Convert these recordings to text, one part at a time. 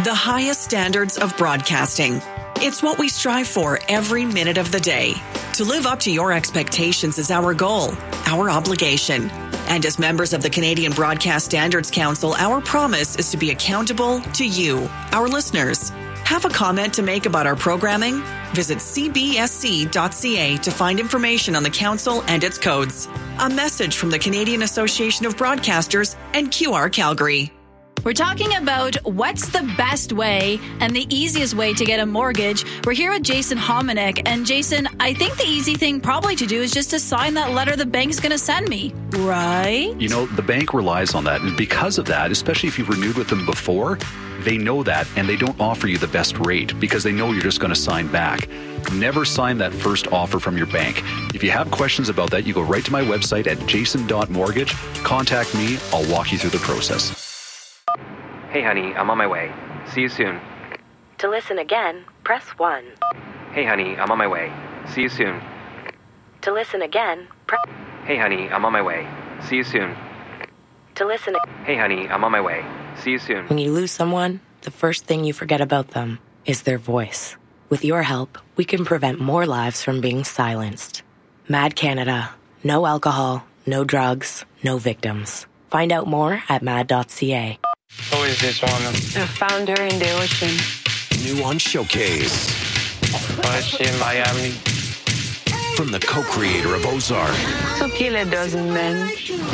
the highest standards of broadcasting. It's what we strive for every minute of the day. To live up to your expectations is our goal, our obligation. And as members of the Canadian Broadcast Standards Council, our promise is to be accountable to you, our listeners. Have a comment to make about our programming? Visit cbsc.ca to find information on the council and its codes. A message from the Canadian Association of Broadcasters and QR Calgary. We're talking about what's the best way and the easiest way to get a mortgage. We're here with Jason Hominick. And Jason, I think the easy thing probably to do is just to sign that letter the bank's going to send me, right? You know, the bank relies on that. And because of that, especially if you've renewed with them before, they know that and they don't offer you the best rate because they know you're just going to sign back. Never sign that first offer from your bank. If you have questions about that, you go right to my website at jason.mortgage. Contact me. I'll walk you through the process. Hey honey, I'm on my way. See you soon. To listen again, press 1. Hey honey, I'm on my way. See you soon. To listen again, Hey honey, I'm on my way. See you soon. To listen Hey honey, I'm on my way. See you soon. When you lose someone, the first thing you forget about them is their voice. With your help, we can prevent more lives from being silenced. Mad Canada. No alcohol, no drugs, no victims. Find out more at mad.ca. Who is this woman? A founder in the ocean. New on Showcase. Why is she in Miami? From the co-creator of Ozark. To kill a dozen men.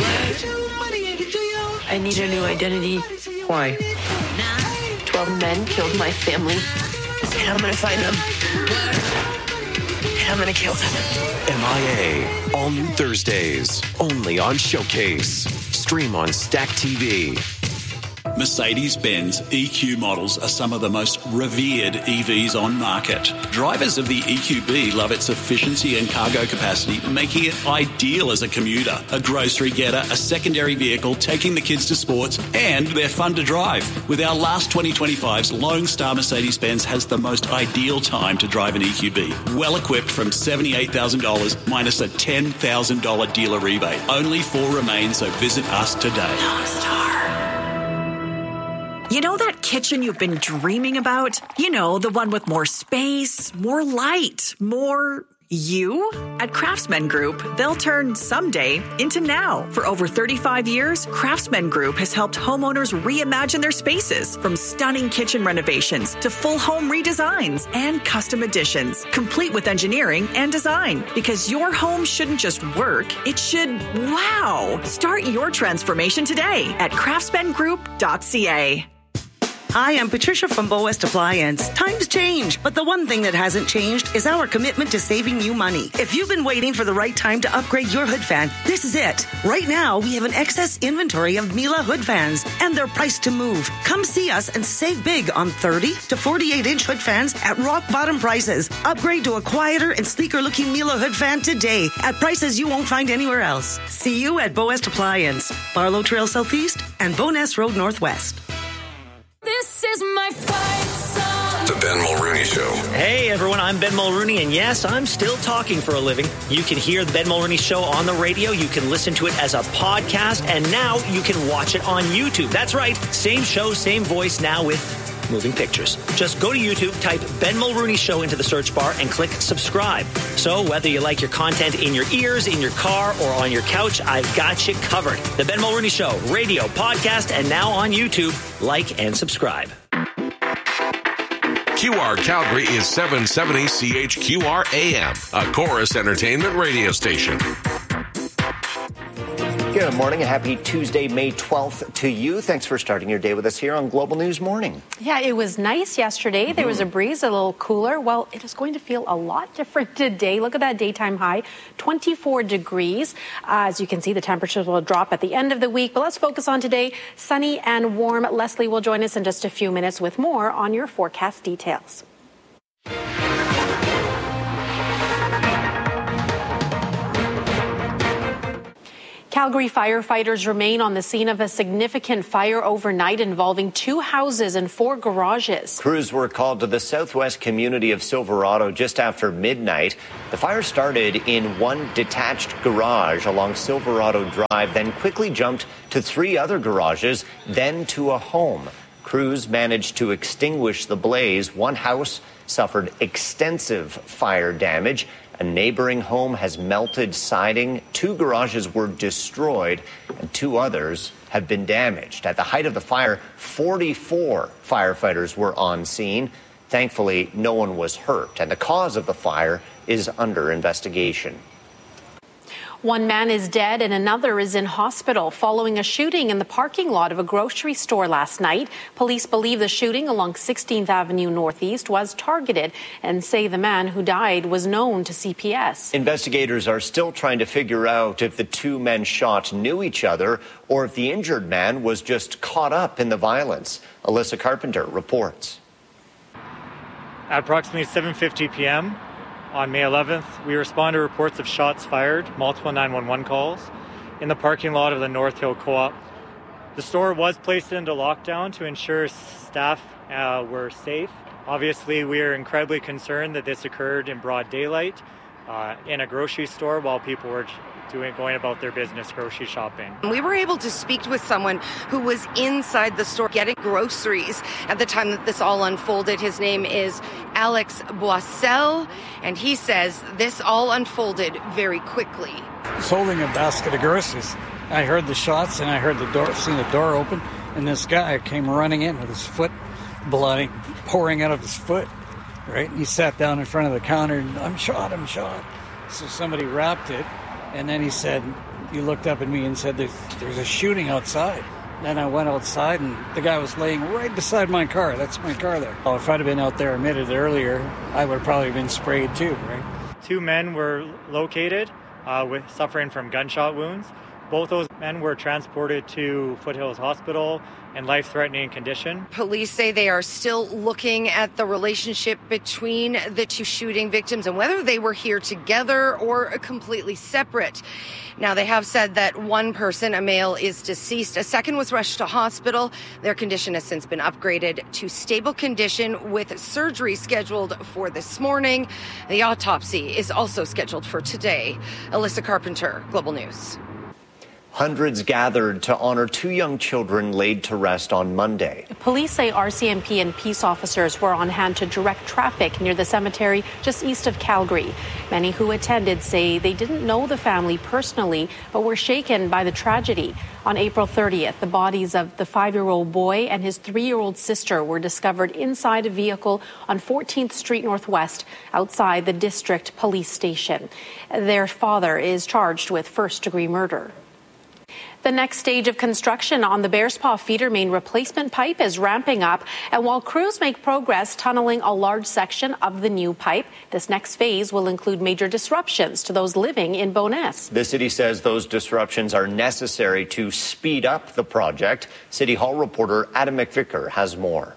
I need a new identity. Why? 12 men killed my family. And I'm gonna find them. And I'm gonna kill them. MIA. All new Thursdays. Only on Showcase. Stream on Stack TV. Mercedes-Benz EQ models are some of the most revered EVs on market. Drivers of the EQB love its efficiency and cargo capacity, making it ideal as a commuter, a grocery getter, a secondary vehicle, taking the kids to sports, and they're fun to drive. With our last 2025's Lone Star Mercedes-Benz has the most ideal time to drive an EQB. Well equipped from $78,000 minus a $10,000 dealer rebate. Only 4 remain, so visit us today. Lone Star. You know that kitchen you've been dreaming about? You know, the one with more space, more light, more you? At Craftsman Group, they'll turn someday into now. For over 35 years, Craftsman Group has helped homeowners reimagine their spaces, from stunning kitchen renovations to full home redesigns and custom additions, complete with engineering and design. Because your home shouldn't just work, it should wow. Start your transformation today at craftsmangroup.ca. Hi, I'm Patricia from Bow West Appliance. Times change, but the one thing that hasn't changed is our commitment to saving you money. If you've been waiting for the right time to upgrade your hood fan, this is it. Right now, we have an excess inventory of Miele hood fans, and they're priced to move. Come see us and save big on 30 to 48-inch hood fans at rock bottom prices. Upgrade to a quieter and sleeker-looking Miele hood fan today at prices you won't find anywhere else. See you at Bow West Appliance, Barlow Trail Southeast and Bowness Road Northwest. This is my fight song. The Ben Mulrooney Show. Hey everyone, I'm Ben Mulrooney, and yes, I'm still talking for a living. You can hear the Ben Mulrooney Show on the radio, you can listen to it as a podcast, and now you can watch it on YouTube. That's right, same show, same voice, now with moving pictures. Just go to YouTube, type Ben Mulrooney Show into the search bar, and click subscribe. So whether you like your content in your ears, in your car, or on your couch, I've got you covered. The Ben Mulrooney Show, radio, podcast, and now on YouTube. Like and subscribe. QR Calgary is 770 CHQR AM, a Chorus Entertainment radio station. Good morning. A happy Tuesday, May 12th to you. Thanks for starting your day with us here on Global News Morning. Yeah, it was nice yesterday. There was a breeze, a little cooler. Well, it is going to feel a lot different today. Look at that daytime high, 24 degrees. As you can see, the temperatures will drop at the end of the week. But let's focus on today. Sunny and warm. Leslie will join us in just a few minutes with more on your forecast details. Calgary firefighters remain on the scene of a significant fire overnight involving 2 houses and 4 garages. Crews were called to the southwest community of Silverado just after midnight. The fire started in one detached garage along Silverado Drive, then quickly jumped to 3 other garages, then to a home. Crews managed to extinguish the blaze. One house suffered extensive fire damage. A neighboring home has melted siding. 2 garages were destroyed, and 2 others have been damaged. At the height of the fire, 44 firefighters were on scene. Thankfully, no one was hurt, and the cause of the fire is under investigation. One man is dead and another is in hospital following a shooting in the parking lot of a grocery store last night. Police believe the shooting along 16th Avenue Northeast was targeted and say the man who died was known to CPS. Investigators are still trying to figure out if the 2 men shot knew each other or if the injured man was just caught up in the violence. Alyssa Carpenter reports. At approximately 7:50 p.m. on May 11th, we respond to reports of shots fired, multiple 911 calls, in the parking lot of the North Hill Co-op. The store was placed into lockdown to ensure staff were safe. Obviously, we are incredibly concerned that this occurred in broad daylight in a grocery store while people were going about their business grocery shopping. We were able to speak with someone who was inside the store getting groceries at the time that this all unfolded. His name is Alex Boissel, and he says this all unfolded very quickly. I was holding a basket of groceries. I heard the shots and I heard seen the door open, and this guy came running in with his foot bloody, pouring out of his foot, right? And he sat down in front of the counter and, I'm shot. So somebody wrapped it. And then he looked up at me and said, there's a shooting outside. Then I went outside and the guy was laying right beside my car. That's my car there. Oh, if I'd have been out there a minute earlier, I would have probably been sprayed too, right? 2 men were located suffering from gunshot wounds. Both those men were transported to Foothills Hospital in life-threatening condition. Police say they are still looking at the relationship between the 2 shooting victims and whether they were here together or completely separate. Now, they have said that one person, a male, is deceased. A second was rushed to hospital. Their condition has since been upgraded to stable condition with surgery scheduled for this morning. The autopsy is also scheduled for today. Alyssa Carpenter, Global News. Hundreds gathered to honor 2 young children laid to rest on Monday. Police say RCMP and peace officers were on hand to direct traffic near the cemetery just east of Calgary. Many who attended say they didn't know the family personally, but were shaken by the tragedy. On April 30th, the bodies of the 5-year-old boy and his 3-year-old sister were discovered inside a vehicle on 14th Street Northwest outside the district police station. Their father is charged with first-degree murder. The next stage of construction on the Bearspaw feeder main replacement pipe is ramping up, and while crews make progress tunneling a large section of the new pipe, this next phase will include major disruptions to those living in Bowness. The city says those disruptions are necessary to speed up the project. City Hall reporter Adam McVicker has more.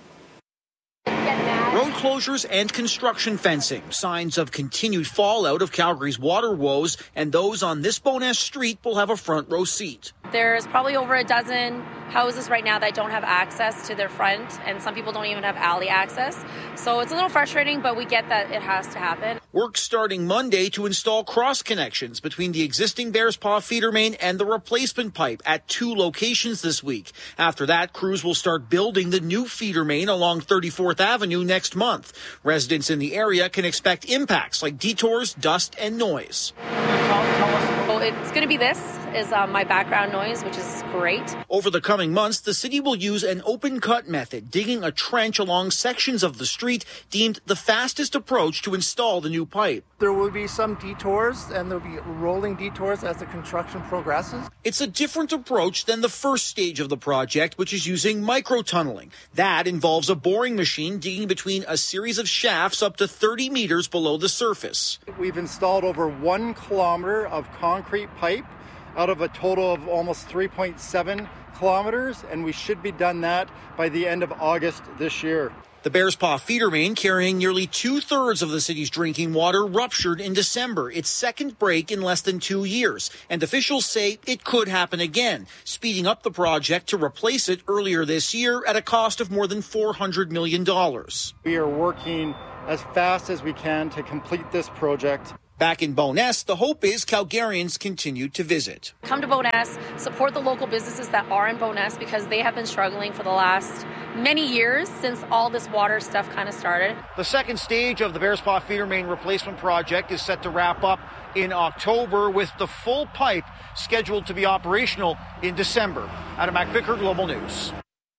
Road closures and construction fencing, signs of continued fallout of Calgary's water woes, and those on this Bowness Street will have a front row seat. There's probably over a dozen houses right now that don't have access to their front, and some people don't even have alley access. So it's a little frustrating, but we get that it has to happen. Work starting Monday to install cross connections between the existing Bearspaw feeder main and the replacement pipe at 2 locations this week. After that, crews will start building the new feeder main along 34th Avenue next month. Residents in the area can expect impacts like detours, dust, and noise. Well, it's going to be my background noise, which is great. Over the coming months, the city will use an open cut method, digging a trench along sections of the street deemed the fastest approach to install the new pipe. There will be some detours, and there'll be rolling detours as the construction progresses. It's a different approach than the first stage of the project, which is using micro-tunneling. That involves a boring machine digging between a series of shafts up to 30 meters below the surface. We've installed over 1 kilometer of concrete pipe out of a total of almost 3.7 kilometers, and we should be done that by the end of August this year. The Bearspaw feeder main, carrying nearly 2/3 of the city's drinking water, ruptured in December, its second break in less than 2 years. And officials say it could happen again, speeding up the project to replace it earlier this year at a cost of more than $400 million. We are working as fast as we can to complete this project. Back in Bowness, the hope is Calgarians continue to visit. Come to Bowness, support the local businesses that are in Bowness because they have been struggling for the last many years since all this water stuff kind of started. The second stage of the Bearspaw feeder main replacement project is set to wrap up in October, with the full pipe scheduled to be operational in December. Adam McVicker, Global News.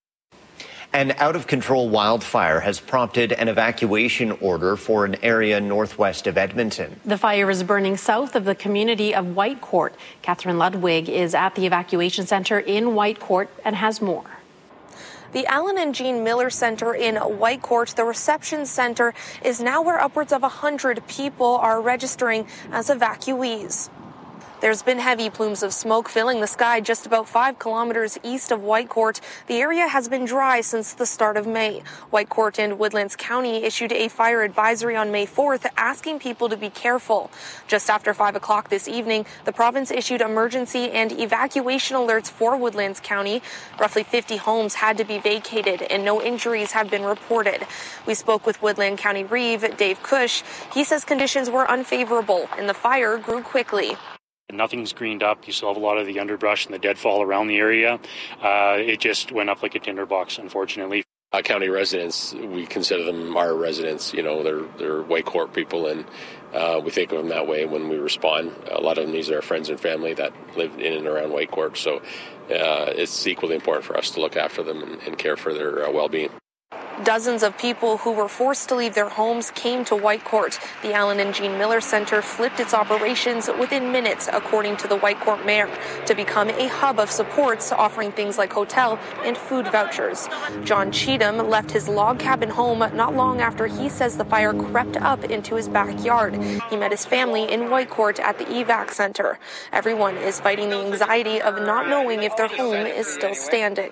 An out-of-control wildfire has prompted an evacuation order for an area northwest of Edmonton. The fire is burning south of the community of Whitecourt. Catherine Ludwig is at the evacuation center in Whitecourt and has more. The Alan and Jean Miller Center in Whitecourt, the reception center, is now where upwards of 100 people are registering as evacuees. There's been heavy plumes of smoke filling the sky just about 5 kilometers east of Whitecourt. The area has been dry since the start of May. Whitecourt and Woodlands County issued a fire advisory on May 4th, asking people to be careful. Just after 5 o'clock this evening, the province issued emergency and evacuation alerts for Woodlands County. Roughly 50 homes had to be vacated and no injuries have been reported. We spoke with Woodland County Reeve, Dave Cush. He says conditions were unfavorable and the fire grew quickly. Nothing's greened up. You still have a lot of the underbrush and the deadfall around the area. It just went up like a tinderbox, unfortunately. County residents, we consider them our residents. You know, they're Whitecourt people, and we think of them that way when we respond. A lot of them, these are our friends and family that live in and around Whitecourt, so it's equally important for us to look after them and care for their well-being. Dozens of people who were forced to leave their homes came to Whitecourt. The Alan and Jean Miller Center flipped its operations within minutes, according to the Whitecourt mayor, to become a hub of supports, offering things like hotel and food vouchers. John Cheatham left his log cabin home not long after he says the fire crept up into his backyard. He met his family in Whitecourt at the evac center. Everyone is fighting the anxiety of not knowing if their home is still standing.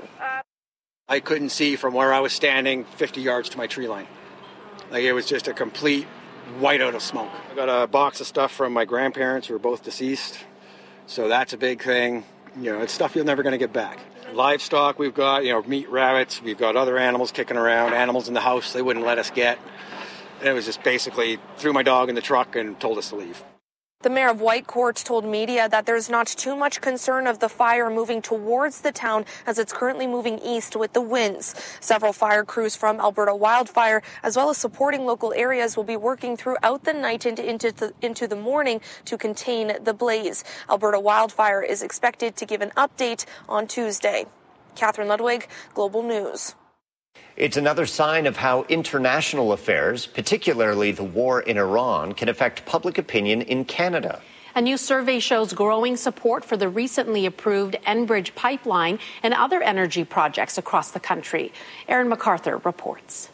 I couldn't see from where I was standing 50 yards to my tree line. Like, it was just a complete whiteout of smoke. I got a box of stuff from my grandparents who are both deceased, so that's a big thing. You know, it's stuff you're never going to get back. Livestock, we've got, meat rabbits, we've got other animals kicking around, animals in the house they wouldn't let us get. And it was just basically threw my dog in the truck and told us to leave. The mayor of Whitecourt told media that there's not too much concern of the fire moving towards the town as it's currently moving east with the winds. Several fire crews from Alberta Wildfire, as well as supporting local areas, will be working throughout the night and into the morning to contain the blaze. Alberta Wildfire is expected to give an update on Tuesday. Catherine Ludwig, Global News. It's another sign of how international affairs, particularly the war in Iran, can affect public opinion in Canada. A new survey shows growing support for the recently approved Enbridge pipeline and other energy projects across the country. Aaron MacArthur reports.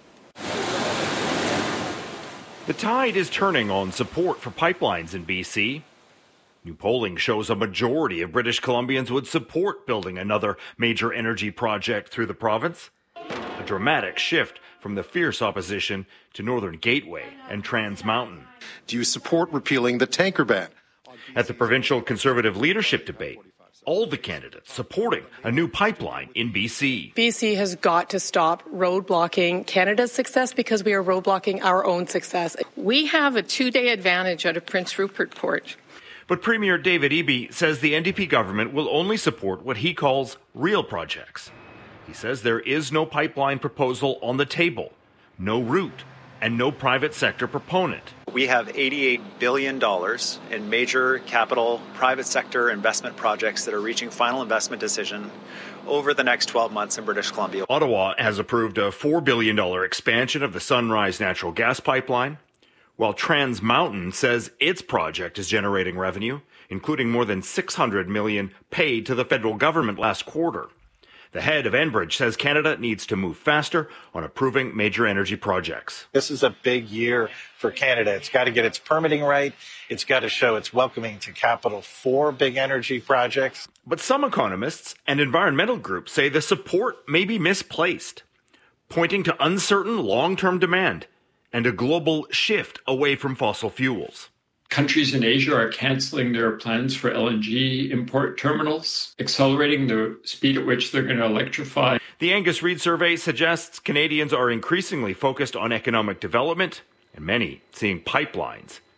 The tide is turning on support for pipelines in BC. New polling shows a majority of British Columbians would support building another major energy project through the province. A dramatic shift from the fierce opposition to Northern Gateway and Trans Mountain. Do you support repealing the tanker ban? At the provincial Conservative leadership debate, all the candidates supporting a new pipeline in BC. BC has got to stop roadblocking Canada's success because we are roadblocking our own success. We have a 2-day advantage out of Prince Rupert Port. But Premier David Eby says the NDP government will only support what he calls real projects. He says there is no pipeline proposal on the table, no route, and no private sector proponent. We have $88 billion in major capital private sector investment projects that are reaching final investment decision over the next 12 months in British Columbia. Ottawa has approved a $4 billion expansion of the Sunrise natural gas pipeline, while Trans Mountain says its project is generating revenue, including more than $600 million paid to the federal government last quarter. The head of Enbridge says Canada needs to move faster on approving major energy projects. This is a big year for Canada. It's got to get its permitting right. It's got to show it's welcoming to capital for big energy projects. But some economists and environmental groups say the support may be misplaced, pointing to uncertain long-term demand and a global shift away from fossil fuels. Countries in Asia are canceling their plans for LNG import terminals, accelerating the speed at which they're going to electrify. The Angus Reid survey suggests Canadians are increasingly focused on economic development, and many seeing pipelines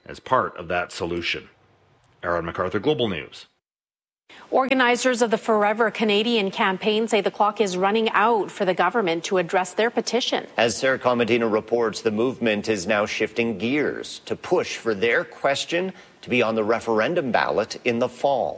as part of that solution. Aaron MacArthur, Global News. Organizers of the Forever Canadian campaign say the clock is running out for the government to address their petition. As Sarah Comedina reports, the movement is now shifting gears to push for their question to be on the referendum ballot in the fall.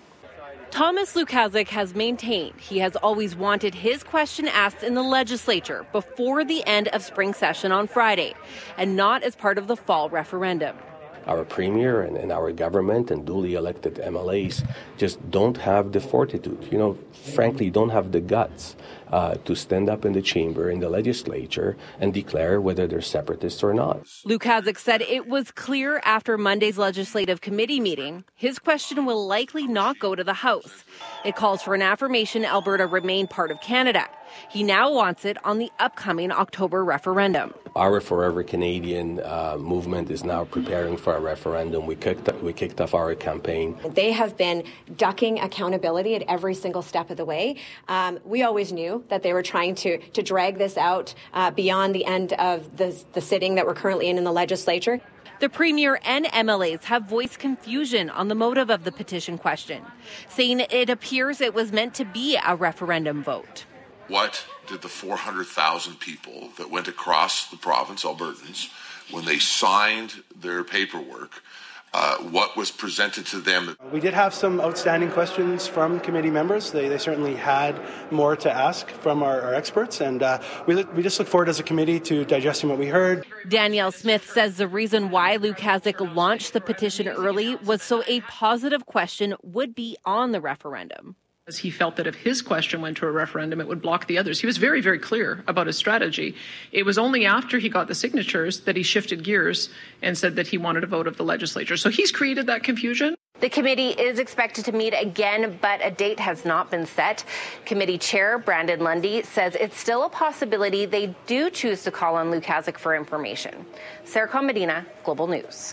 Thomas Lukaszuk has maintained he has always wanted his question asked in the legislature before the end of spring session on Friday, and not as part of the fall referendum. Our premier and our government and duly elected MLAs just don't have the fortitude, frankly, don't have the guts to stand up in the chamber, in the legislature, and declare whether they're separatists or not. Lukaszuk said it was clear after Monday's legislative committee meeting, his question will likely not go to the House. It calls for an affirmation Alberta remain part of Canada. He now wants it on the upcoming October referendum. Our Forever Canadian movement is now preparing for a referendum. We kicked off our campaign. They have been ducking accountability at every single step of the way. We always knew that they were trying to drag this out beyond the end of the sitting that we're currently in the legislature. The Premier and MLAs have voiced confusion on the motive of the petition question, saying it appears it was meant to be a referendum vote. What did the 400,000 people that went across the province, Albertans, when they signed their paperwork, what was presented to them? We did have some outstanding questions from committee members. They certainly had more to ask from our experts, and we just look forward as a committee to digesting what we heard. Danielle Smith says the reason why Lukaszuk launched the petition early was so a positive question would be on the referendum. He felt that if his question went to a referendum, it would block the others. He was very, very clear about his strategy. It was only after he got the signatures that he shifted gears and said that he wanted a vote of the legislature. So he's created that confusion. The committee is expected to meet again, but a date has not been set. Committee Chair Brandon Lundy says it's still a possibility they do choose to call on Lukaszuk for information. Sarah Comedina, Global News.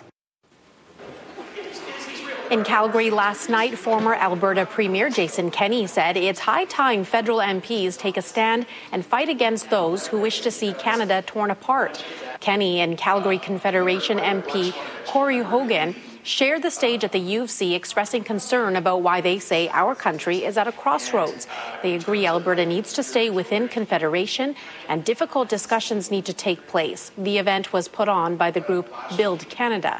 In Calgary last night, former Alberta Premier Jason Kenney said it's high time federal MPs take a stand and fight against those who wish to see Canada torn apart. Kenney and Calgary Confederation MP Corey Hogan shared the stage at the U of C, expressing concern about why they say our country is at a crossroads. They agree Alberta needs to stay within Confederation and difficult discussions need to take place. The event was put on by the group Build Canada.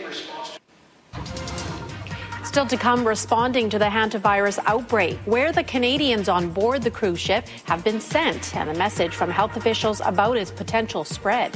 Still to come, responding to the hantavirus outbreak, where the Canadians on board the cruise ship have been sent, and a message from health officials about its potential spread.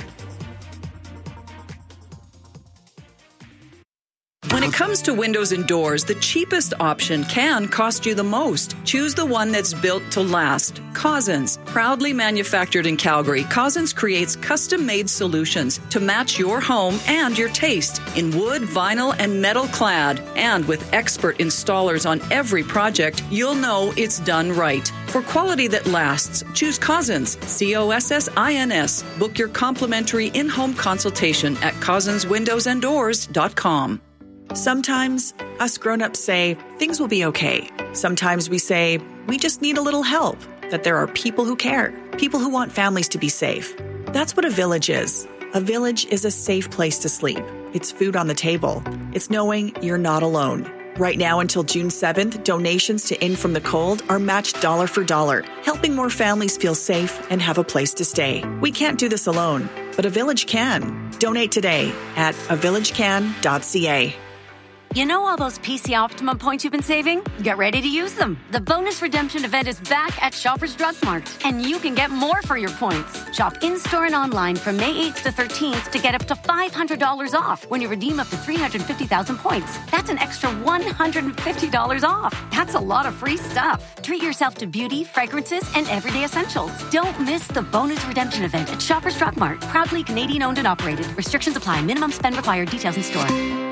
When it comes to windows and doors, the cheapest option can cost you the most. Choose the one that's built to last. Cousins. Proudly manufactured in Calgary, Cousins creates custom-made solutions to match your home and your taste in wood, vinyl, and metal clad. And with expert installers on every project, you'll know it's done right. For quality that lasts, choose Cousins. COSSINS. Book your complimentary in-home consultation at cousinswindowsanddoors.com. Sometimes us grown-ups say things will be okay. Sometimes we say we just need a little help, that there are people who care, people who want families to be safe. That's what a village is. A village is a safe place to sleep. It's food on the table. It's knowing you're not alone. Right now until June 7th, donations to In From the Cold are matched dollar for dollar, helping more families feel safe and have a place to stay. We can't do this alone, but a village can. Donate today at avillagecan.ca. You know all those PC Optimum points you've been saving? Get ready to use them. The bonus redemption event is back at Shoppers Drug Mart, and you can get more for your points. Shop in-store and online from May 8th to 13th to get up to $500 off when you redeem up to 350,000 points. That's an extra $150 off. That's a lot of free stuff. Treat yourself to beauty, fragrances, and everyday essentials. Don't miss the bonus redemption event at Shoppers Drug Mart. Proudly Canadian-owned and operated. Restrictions apply. Minimum spend required. Details in store.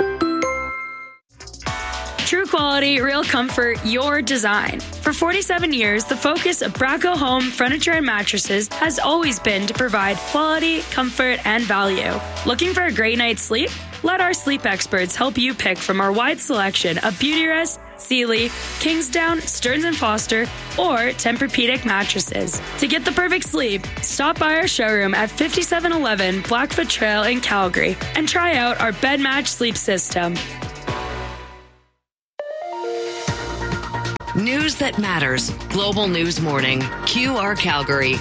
True quality, real comfort, your design. For 47 years, the focus of Braco Home Furniture and Mattresses has always been to provide quality, comfort, and value. Looking for a great night's sleep? Let our sleep experts help you pick from our wide selection of Beautyrest, Sealy, Kingsdown, Stearns & Foster, or Tempur-Pedic mattresses. To get the perfect sleep, stop by our showroom at 5711 Blackfoot Trail in Calgary and try out our bed match sleep system. News that matters. Global News Morning. QR Calgary.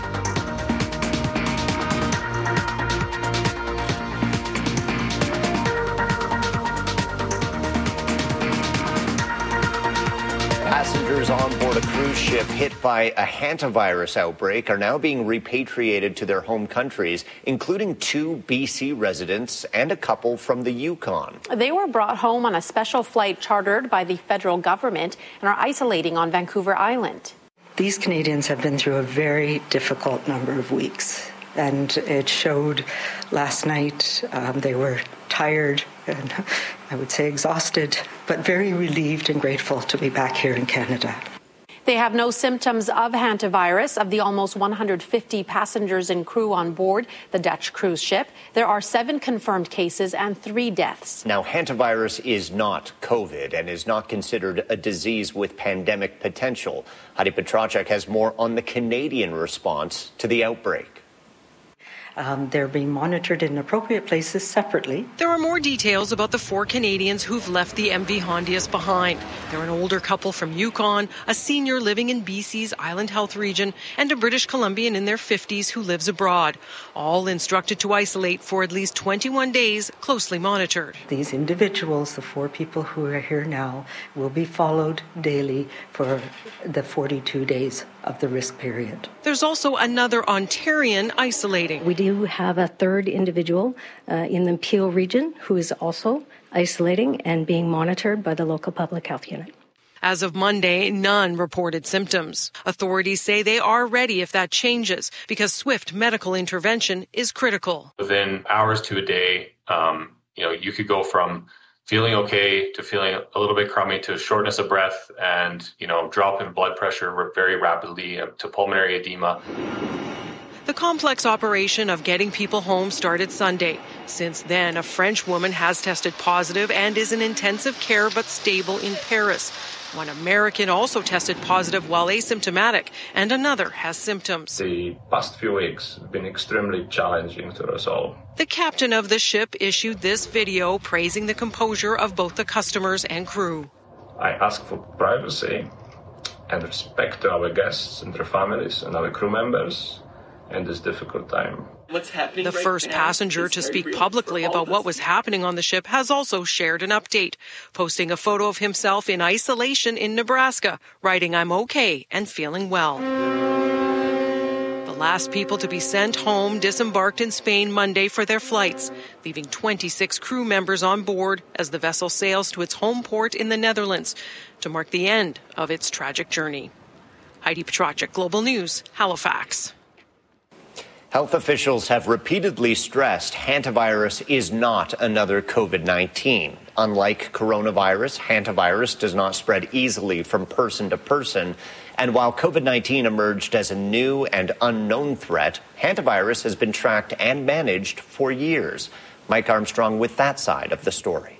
Passengers on board a cruise ship hit by a hantavirus outbreak are now being repatriated to their home countries, including 2 BC residents and a couple from the Yukon. They were brought home on a special flight chartered by the federal government and are isolating on Vancouver Island. These Canadians have been through a very difficult number of weeks, and it showed last night. They were tired and I would say exhausted, but very relieved and grateful to be back here in Canada. They have no symptoms of hantavirus. Of the almost 150 passengers and crew on board the Dutch cruise ship, there are 7 confirmed cases and 3 deaths. Now, hantavirus is not COVID and is not considered a disease with pandemic potential. Heidi Petracek has more on the Canadian response to the outbreak. They're being monitored in appropriate places separately. There are more details about the 4 Canadians who've left the MV Hondias behind. They're an older couple from Yukon, a senior living in BC's Island Health Region, and a British Columbian in their 50s who lives abroad. All instructed to isolate for at least 21 days, closely monitored. These individuals, the 4 people who are here now, will be followed daily for the 42 days of the risk period. There's also another Ontarian isolating. We do have a 3rd individual in the Peel region who is also isolating and being monitored by the local public health unit. As of Monday, none reported symptoms. Authorities say they are ready if that changes because swift medical intervention is critical. Within hours to a day, you could go from feeling okay to feeling a little bit crummy to shortness of breath and, drop in blood pressure very rapidly to pulmonary edema. The complex operation of getting people home started Sunday. Since then, a French woman has tested positive and is in intensive care but stable in Paris. One American also tested positive while asymptomatic, and another has symptoms. The past few weeks have been extremely challenging to us all. The captain of the ship issued this video praising the composure of both the customers and crew. I ask for privacy and respect to our guests and their families and our crew members in this difficult time. What's happening? The first passenger to speak publicly about what was happening on the ship has also shared an update, posting a photo of himself in isolation in Nebraska, writing, "I'm okay and feeling well." The last people to be sent home disembarked in Spain Monday for their flights, leaving 26 crew members on board as the vessel sails to its home port in the Netherlands to mark the end of its tragic journey. Heidi Petracek, Global News, Halifax. Health officials have repeatedly stressed hantavirus is not another COVID-19. Unlike coronavirus, hantavirus does not spread easily from person to person. And while COVID-19 emerged as a new and unknown threat, hantavirus has been tracked and managed for years. Mike Armstrong with that side of the story.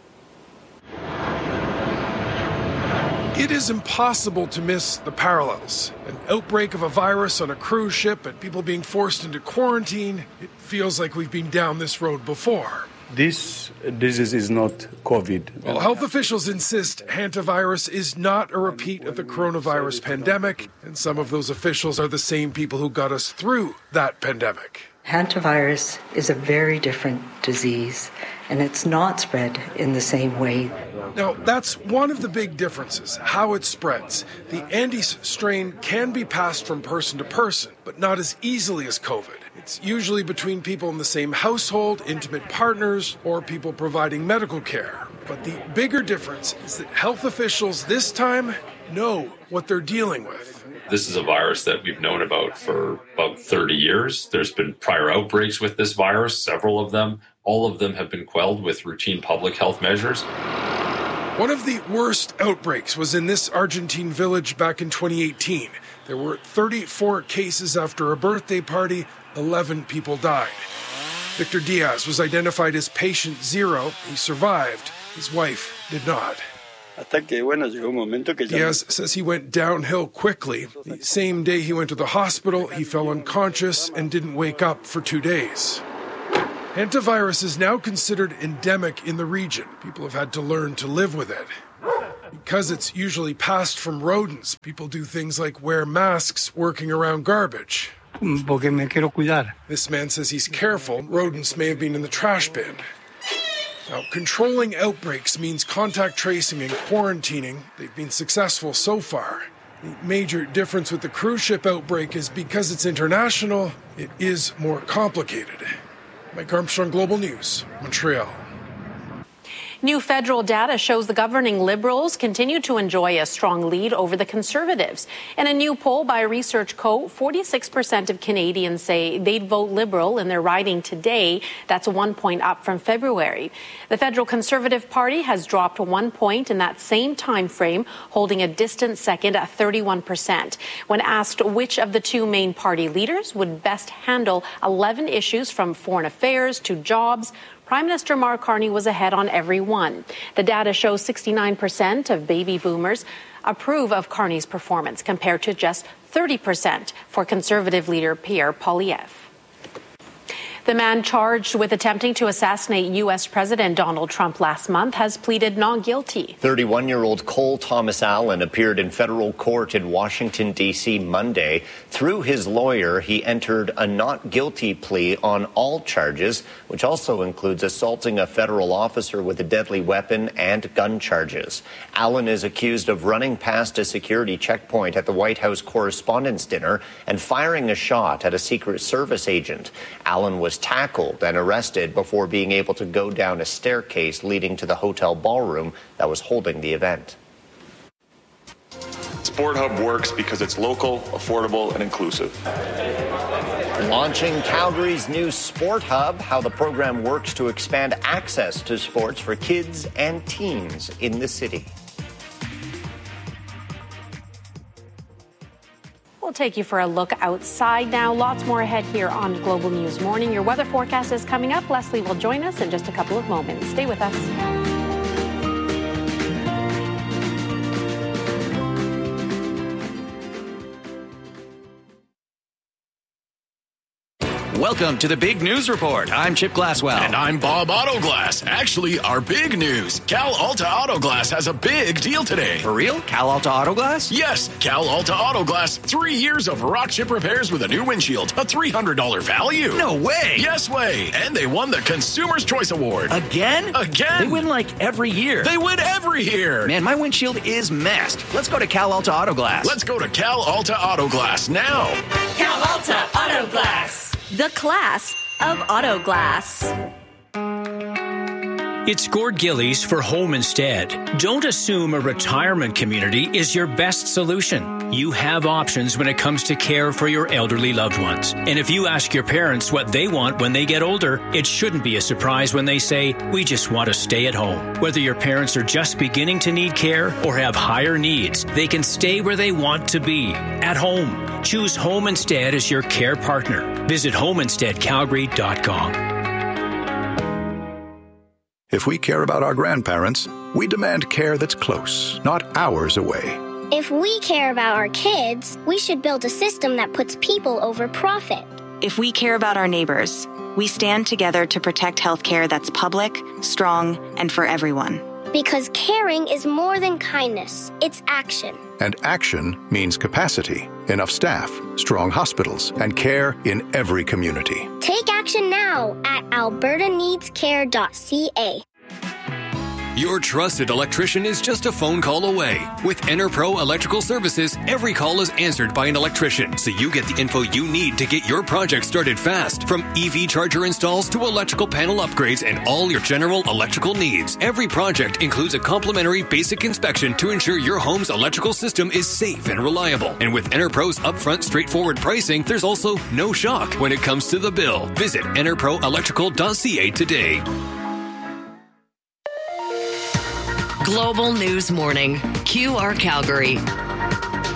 It is impossible to miss the parallels. An outbreak of a virus on a cruise ship and people being forced into quarantine. It feels like we've been down this road before. This disease is not COVID. Well, health officials insist hantavirus is not a repeat of the coronavirus pandemic, and some of those officials are the same people who got us through that pandemic. Hantavirus is a very different disease, and it's not spread in the same way. Now, that's one of the big differences, how it spreads. The Andes strain can be passed from person to person, but not as easily as COVID. It's usually between people in the same household, intimate partners, or people providing medical care. But the bigger difference is that health officials this time know what they're dealing with. This is a virus that we've known about for about 30 years. There's been prior outbreaks with this virus, several of them. All of them have been quelled with routine public health measures. One of the worst outbreaks was in this Argentine village back in 2018. There were 34 cases after a birthday party. 11 people died. Victor Diaz was identified as patient 0. He survived. His wife did not. Diaz says he went downhill quickly. The same day he went to the hospital, he fell unconscious and didn't wake up for 2 days. Hantavirus is now considered endemic in the region. People have had to learn to live with it. Because it's usually passed from rodents, people do things like wear masks working around garbage. This man says he's careful. Rodents may have been in the trash bin. Now, controlling outbreaks means contact tracing and quarantining. They've been successful so far. The major difference with the cruise ship outbreak is because it's international, it is more complicated. Mike Armstrong, Global News, Montreal. New federal data shows the governing Liberals continue to enjoy a strong lead over the Conservatives. In a new poll by Research Co., 46% of Canadians say they'd vote Liberal in their riding today. That's 1 point up from February. The Federal Conservative Party has dropped 1 point in that same time frame, holding a distant second at 31%. When asked which of the two main party leaders would best handle 11 issues from foreign affairs to jobs, Prime Minister Mark Carney was ahead on every one. The data shows 69% of baby boomers approve of Carney's performance, compared to just 30% for Conservative leader Pierre Poilievre. The man charged with attempting to assassinate U.S. President Donald Trump last month has pleaded not guilty. 31-year-old Cole Thomas Allen appeared in federal court in Washington, D.C. Monday. Through his lawyer, he entered a not guilty plea on all charges, which also includes assaulting a federal officer with a deadly weapon and gun charges. Allen is accused of running past a security checkpoint at the White House Correspondents' Dinner and firing a shot at a Secret Service agent. Allen was tackled and arrested before being able to go down a staircase leading to the hotel ballroom that was holding the event. Sport Hub works because it's local, affordable, and inclusive. Launching Calgary's new Sport Hub, how the program works to expand access to sports for kids and teens in the city. We'll take you for a look outside now. Lots more ahead here on Global News Morning. Your weather forecast is coming up. Leslie will join us in just a couple of moments. Stay with us. Welcome to the Big News Report. I'm Chip Glasswell. And I'm Bob Autoglass. Actually, our big news. Cal Alta Autoglass has a big deal today. For real? Cal Alta Autoglass? Yes, Cal Alta Autoglass. 3 years of rock chip repairs with a new windshield. A $300 value. No way. Yes way. And they won the Consumer's Choice Award. Again? Again. They win like every year. They win every year. Man, my windshield is messed. Let's go to Cal Alta Autoglass. Let's go to Cal Alta Autoglass now. Cal Alta Autoglass. The class of auto glass. It's Gord Gillies for Home Instead. Don't assume a retirement community is your best solution. You have options when it comes to care for your elderly loved ones. And if you ask your parents what they want when they get older, it shouldn't be a surprise when they say, we just want to stay at home. Whether your parents are just beginning to need care or have higher needs, they can stay where they want to be, at home. Choose Home Instead as your care partner. Visit homeinsteadcalgary.com. If we care about our grandparents, we demand care that's close, not hours away. If we care about our kids, we should build a system that puts people over profit. If we care about our neighbors, we stand together to protect healthcare that's public, strong, and for everyone. Because caring is more than kindness, it's action. And action means capacity, enough staff, strong hospitals, and care in every community. Take action now at albertaneedscare.ca. Your trusted electrician is just a phone call away. With EnerPro Electrical Services, every call is answered by an electrician, so you get the info you need to get your project started fast. From EV charger installs to electrical panel upgrades and all your general electrical needs. Every project includes a complimentary basic inspection to ensure your home's electrical system is safe and reliable. And with EnerPro's upfront, straightforward pricing, there's also no shock when it comes to the bill. Visit enerproelectrical.ca today. Global News Morning, QR Calgary.